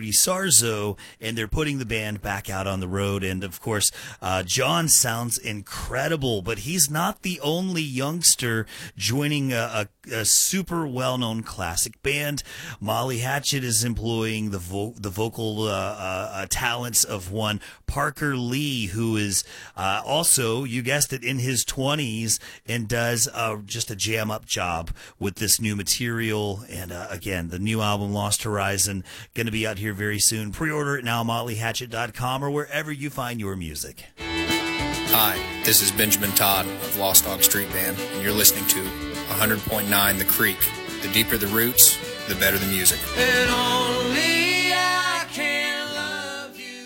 Rudy Sarzo, and they're putting the band back out on the road. And, of course, John sounds incredible, but he's not the only youngster joining a super well-known classic band. Molly Hatchet is employing the vocal talents of one Parker Lee, who is also, you guessed it, in his 20s and does just a jam-up job with this new material. And again, the new album, Lost Horizon, going to be out here very soon. Pre-order it now, MollyHatchet.com, or wherever you find your music. Hi, this is Benjamin Todd of Lost Dog Street Band, and you're listening to 100.9 The Creek. The deeper the roots, the better the music. And only I can love you.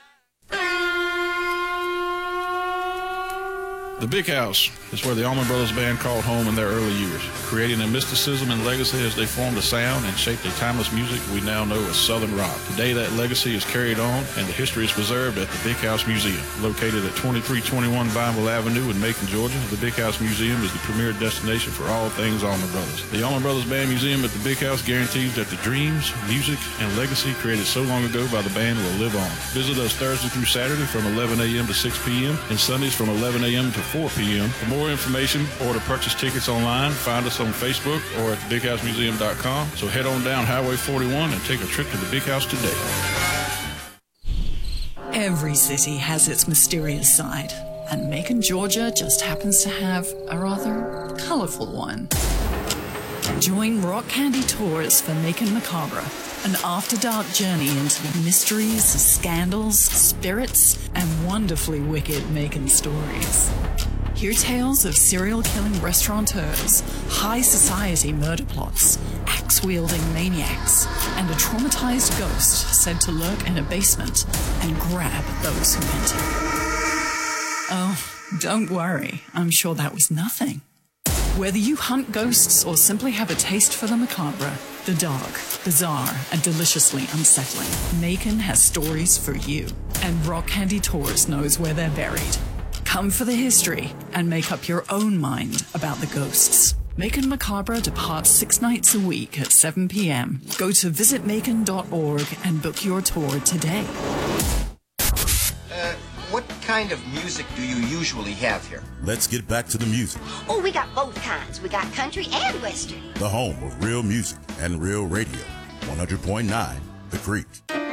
The Big House is where the Allman Brothers Band called home in their early years, creating a mysticism and legacy as they formed a sound and shaped a timeless music we now know as Southern rock. Today that legacy is carried on and the history is preserved at the Big House Museum. Located at 2321 Vineville Avenue in Macon, Georgia, the Big House Museum is the premier destination for all things Allman Brothers. The Allman Brothers Band Museum at the Big House guarantees that the dreams, music, and legacy created so long ago by the band will live on. Visit us Thursday through Saturday from 11 a.m. to 6 p.m. and Sundays from 11 a.m. to 4 p.m. For more information or to purchase tickets online, find us on Facebook or at thebighousemuseum.com. So head on down Highway 41 and take a trip to the Big House today. Every city has its mysterious side, and Macon, Georgia just happens to have a rather colorful one. Join Rock Candy Tours for Macon Macabre, an after-dark journey into the mysteries, scandals, spirits, and wonderfully wicked Macon stories. Hear tales of serial-killing restaurateurs, high-society murder plots, axe-wielding maniacs, and a traumatized ghost said to lurk in a basement and grab those who enter. Oh, don't worry, I'm sure that was nothing. Whether you hunt ghosts or simply have a taste for the macabre, the dark, bizarre, and deliciously unsettling, Macon has stories for you. And Rock Candy Tours knows where they're buried. Come for the history and make up your own mind about the ghosts. Macon Macabre departs 6 nights a week at 7 p.m. Go to visitmacon.org and book your tour today. What kind of music do you usually have here? Let's get back to the music. Oh, we got both kinds. We got country and western. The home of real music and real radio. 100.9 The Creek.